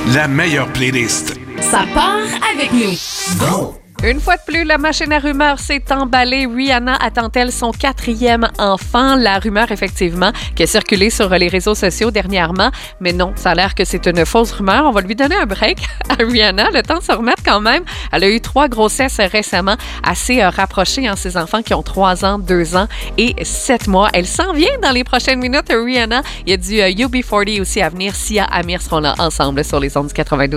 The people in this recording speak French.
la meilleure playlist. Ça part avec nous. Go! Une fois de plus, la machine à rumeurs s'est emballée. Rihanna attend-elle son 4e enfant? La rumeur, effectivement, qui a circulé sur les réseaux sociaux dernièrement. Mais non, ça a l'air que c'est une fausse rumeur. On va lui donner un break à Rihanna, le temps de se remettre quand même. Elle a eu 3 grossesses récemment, assez rapprochées, ses enfants qui ont 3 ans, 2 ans et 7 mois. Elle s'en vient dans les prochaines minutes, Rihanna. Il y a du UB40 aussi à venir. Sia, Amir seront là ensemble sur les ondes du 92.